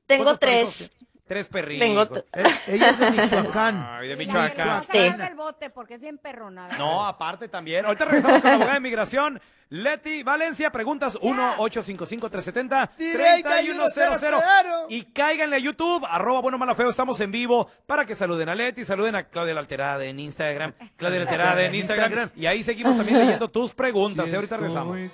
Tengo perrijos? 3. Tres perrijos. Ella es de Michoacán. Ay, de Y la que le Michoacán. vas a agarrar del bote porque es bien perrona. ¿verdad? No, aparte también. Ahorita regresamos con la abogada de inmigración, Leti Valencia. Preguntas 1-855-370-3100. Y cáiganle a YouTube, @bueno mala feo. Estamos en vivo para que saluden a Leti, saluden a Claudia la Alterada en Instagram. Claudia la Alterada en Instagram. Y ahí seguimos también leyendo tus preguntas. Ahorita regresamos.